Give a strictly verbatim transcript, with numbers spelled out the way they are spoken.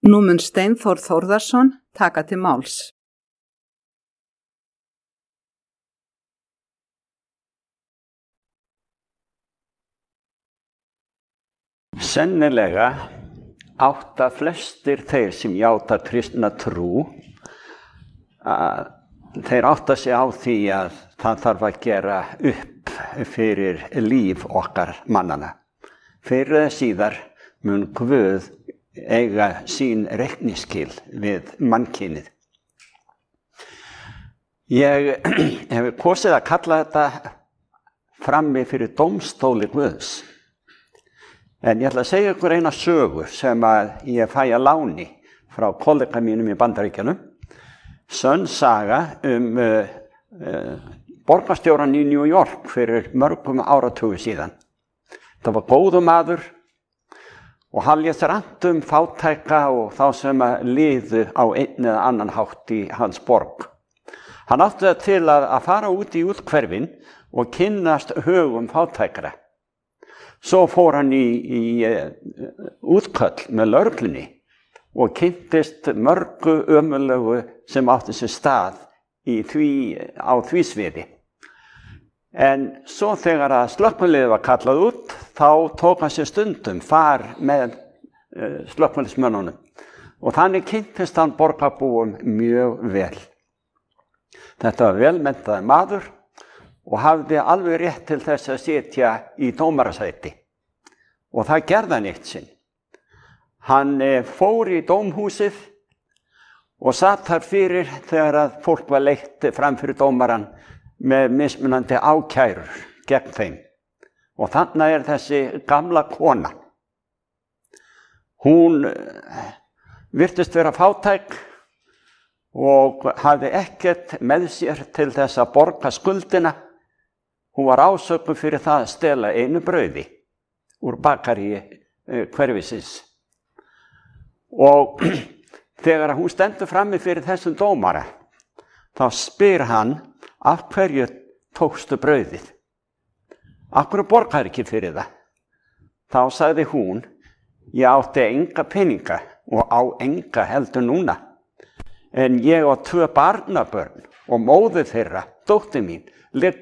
Nú mun Steinþór Þórðarson taka til máls. Sennilega átta flestir þeir sem játa kristna trú að þeir átta sig á því að það þarf að gera upp fyrir líf okkar mannana. Fyrr eða síðar mun Guð eiga sín reikningsskil við mannkynið. Ég hef kosið að kalla þetta frammi fyrir dómstóli Guðs. En ég ætla að segja ykkur eina sögu sem að ég fæ að láni frá kollega mínum í Bandaríkjunum. Sönn saga um uh, uh, borgarstjóran í New York fyrir mörgum áratugu síðan. Það var góður maður og hann lét rangt um fátæka og þá sem að liðu á einn eða annan hátt í hans borg. Hann átti það til að, að fara út í úthverfin og kynnast högum fátækara. Svo fór hann í, í uh, útköll með lögreglunni og kynntist mörgu ömurlegu sem átti sér stað í því, á því sviði. En svo þegar að slökkviliðið var kallað út, þá tók hann sér stundum far með uh, slökkviliðsmönnunum. Og þannig kynntist hann borgarbúum mjög vel. Þetta var velmenntaður maður og hafði alveg rétt til þess að sitja í dómarasæti. Og það gerði hann eitt sinn. Hann eh, fór í dómhúsið og satt þar fyrir þegar að fólk var leitt fram fyrir dómaran með mismunandi ákærur gegn þeim. Og þannig er þessi gamla kona. Hún eh, virtist vera fátæk og hafði ekkert með sér til þess að borga skuldina. Hún var ásökuð fyrir það að stela einu brauði úr bakaríi uh, hverfisins. Og þegar hún stendur frammi fyrir þessum dómara, þá spyr hann, af hverju tókstu brauðið? Af hverju borgar ekki fyrir það? Þá sagði hún, ég átti enga peninga og á enga heldur núna. En ég á tvö barnabörn og móðir þeirra, dóttir mín,